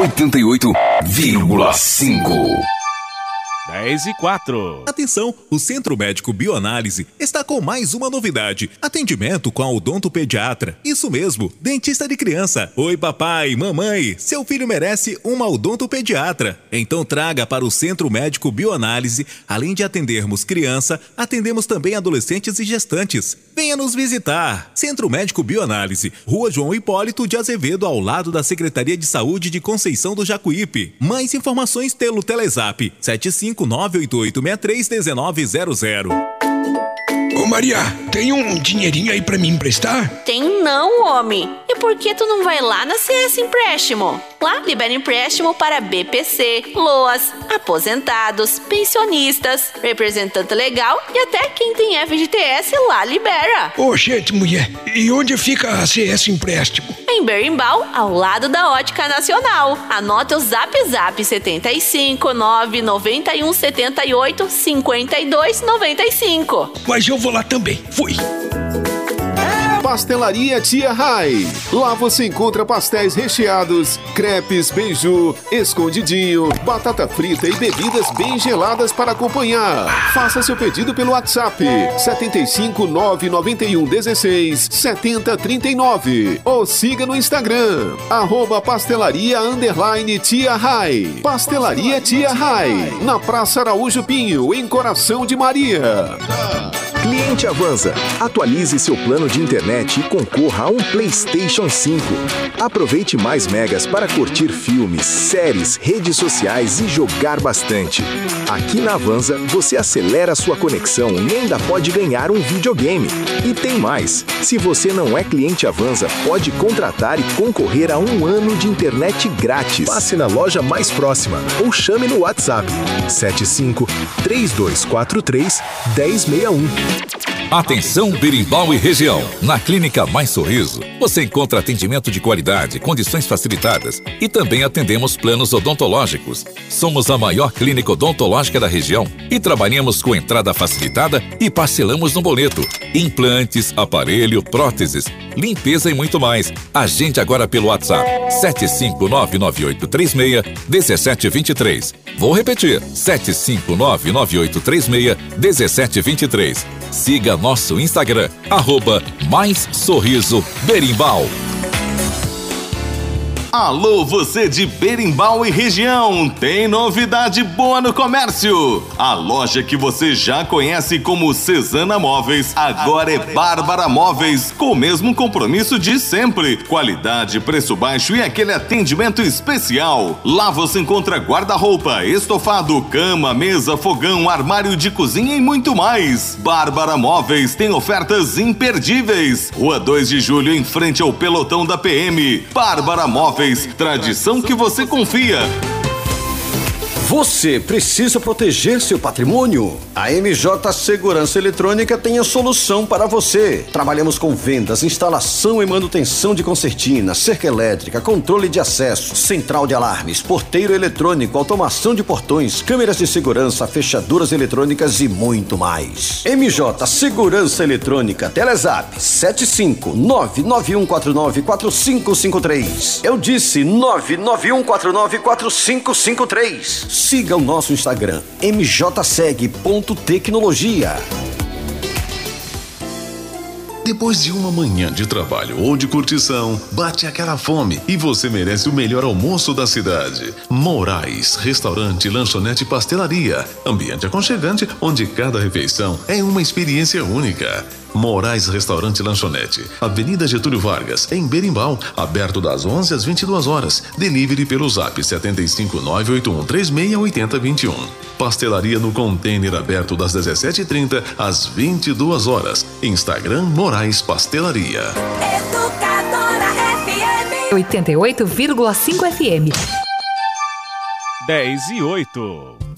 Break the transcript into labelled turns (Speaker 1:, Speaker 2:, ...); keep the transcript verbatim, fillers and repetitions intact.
Speaker 1: oitenta e oito vírgula cinco.
Speaker 2: dez e quatro.
Speaker 3: Atenção, o Centro Médico Bioanálise está com mais uma novidade. Atendimento com a odontopediatra. Isso mesmo, dentista de criança. Oi papai, mamãe, seu filho merece uma odontopediatra. Então traga para o Centro Médico Bioanálise. Além de atendermos criança, atendemos também adolescentes e gestantes. Venha nos visitar. Centro Médico Bioanálise, Rua João Hipólito de Azevedo, ao lado da Secretaria de Saúde de Conceição do Jacuípe. Mais informações pelo Telezap sete cinco nove oito oito seis três um nove zero zero.
Speaker 4: Ô Maria, tem um dinheirinho aí pra me emprestar?
Speaker 5: Tem não, homem. E por que tu não vai lá na C S Empréstimo? Lá libera empréstimo para B P C, LOAS, aposentados, pensionistas, representante legal e até quem tem F G T S lá libera.
Speaker 4: Ô, gente, mulher, e onde fica a C S Empréstimo?
Speaker 5: Em Berimbau, ao lado da Ótica Nacional. Anote o zap zap setenta e cinco, nove noventa e um, setenta e oito, cinquenta e dois, noventa e cinco.
Speaker 4: Mas eu vou lá também. Fui.
Speaker 6: Pastelaria Tia Rai. Lá você encontra pastéis recheados, crepes, beiju, escondidinho, batata frita e bebidas bem geladas para acompanhar. Faça seu pedido pelo WhatsApp sete cinco nove nove um um seis sete zero três nove ou siga no Instagram arroba pastelaria underline Tia Rai. Pastelaria Tia Rai, na Praça Araújo Pinho, em Coração de Maria.
Speaker 7: Cliente Avanza, atualize seu plano de internet e concorra a um PlayStation cinco. Aproveite mais megas para curtir filmes, séries, redes sociais e jogar bastante. Aqui na Avanza, você acelera sua conexão e ainda pode ganhar um videogame. E tem mais, se você não é cliente Avanza, pode contratar e concorrer a um ano de internet grátis. Passe na loja mais próxima ou chame no WhatsApp sete cinco três dois quatro três um zero seis um.
Speaker 8: Atenção Berimbau e região. Na Clínica Mais Sorriso, você encontra atendimento de qualidade, condições facilitadas e também atendemos planos odontológicos. Somos a maior clínica odontológica da região e trabalhamos com entrada facilitada e parcelamos no boleto. Implantes, aparelho, próteses, limpeza e muito mais. Agende agora pelo WhatsApp sete cinco nove nove oito três seis um sete dois três. Vou repetir, sete cinco nove nove oito três seis um sete dois três. Siga nosso Instagram, arroba Mais Sorriso Berimbau.
Speaker 9: Alô, você de Berimbau e região, tem novidade boa no comércio. A loja que você já conhece como Cesana Móveis, agora é Bárbara Móveis, com o mesmo compromisso de sempre. Qualidade, preço baixo e aquele atendimento especial. Lá você encontra guarda-roupa, estofado, cama, mesa, fogão, armário de cozinha e muito mais. Bárbara Móveis tem ofertas imperdíveis. Rua dois de julho, em frente ao pelotão da P M. Bárbara Móveis, tradição que você confia.
Speaker 10: Você precisa proteger seu patrimônio? A M J Segurança Eletrônica tem a solução para você. Trabalhamos com vendas, instalação e manutenção de concertina, cerca elétrica, controle de acesso, central de alarmes, porteiro eletrônico, automação de portões, câmeras de segurança, fechaduras eletrônicas e muito mais. M J Segurança Eletrônica, Telezap sete cinco nove nove um quatro nove quatro cinco cinco três. Eu disse nove nove um quatro nove quatro cinco cinco três. Siga o nosso Instagram, m j seg ponto tecnologia.
Speaker 11: Depois de uma manhã de trabalho ou de curtição, bate aquela fome e você merece o melhor almoço da cidade. Moraes, restaurante, lanchonete e pastelaria. Ambiente aconchegante onde cada refeição é uma experiência única. Moraes Restaurante e Lanchonete, Avenida Getúlio Vargas, em Berimbau, aberto das onze às vinte e duas horas. Delivery pelo zap sete cinco nove oito um três seis oito zero dois um. Pastelaria no container aberto das dezessete e trinta às vinte e duas horas. Instagram Moraes Pastelaria.
Speaker 12: Educadora F M
Speaker 13: oitenta e oito vírgula cinco F M.
Speaker 2: dez e oito.